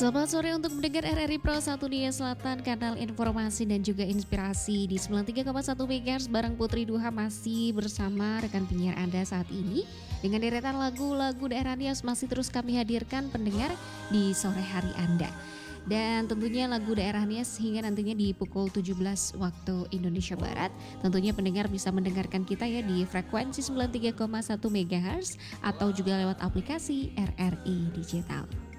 Selamat sore untuk mendengar RRI Pro 1 Nia Selatan, kanal informasi dan juga inspirasi di 93,1 MHz bareng Putri Duha masih bersama rekan penyiar Anda saat ini. Dengan deretan lagu-lagu daerah Nias masih terus kami hadirkan pendengar di sore hari Anda. Dan tentunya lagu daerah Nias hingga nantinya di pukul 17 waktu Indonesia Barat. Tentunya pendengar bisa mendengarkan kita ya di frekuensi 93,1 MHz atau juga lewat aplikasi RRI Digital.